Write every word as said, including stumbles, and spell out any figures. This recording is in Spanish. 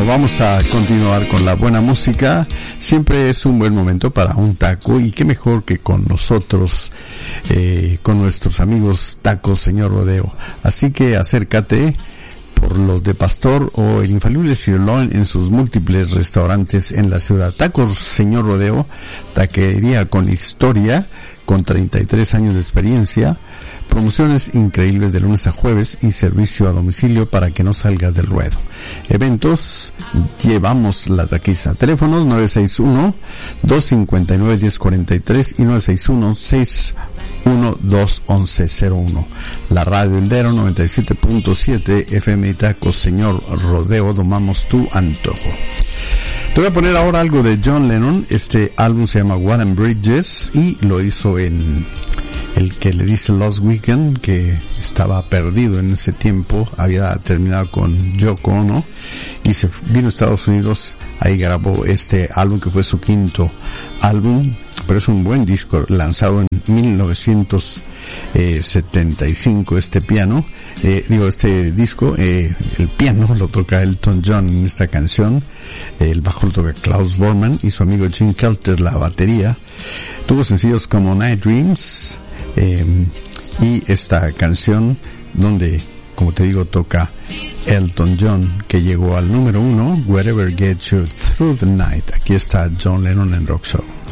Bueno, vamos a continuar con la buena música. Siempre es un buen momento para un taco, y qué mejor que con nosotros, eh, con nuestros amigos Tacos Señor Rodeo. Así que acércate por los de Pastor o el infalible Sirloin en sus múltiples restaurantes en la ciudad. Tacos Señor Rodeo, taquería con historia, con treinta y tres años de experiencia, promociones increíbles de lunes a jueves y servicio a domicilio para que no salgas del ruedo. Eventos, llevamos la taquiza. Teléfonos nueve seis uno, dos cinco nueve, uno cero cuatro tres y nueve seis uno, seis uno dos, once cero uno. La Radio Hildero noventa y siete punto siete F M y Tacos Señor Rodeo, domamos tu antojo. Te voy a poner ahora algo de John Lennon. Este álbum se llama Wooden Bridges y lo hizo en el que le dice Lost Weekend, que estaba perdido en ese tiempo, había terminado con Yoko Ono y se vino a Estados Unidos. Ahí grabó este álbum que fue su quinto álbum, pero es un buen disco, lanzado en mil novecientos setenta y cinco. Este piano, eh, digo este disco, eh, el piano lo toca Elton John en esta canción, el bajo lo toca Klaus Bormann y su amigo Jim Kelter la batería. Tuvo sencillos como Night Dreams, Eh, y esta canción donde, como te digo, toca Elton John, que llegó al número uno, Whatever Gets You Through the Night. Aquí está John Lennon en Rock Show.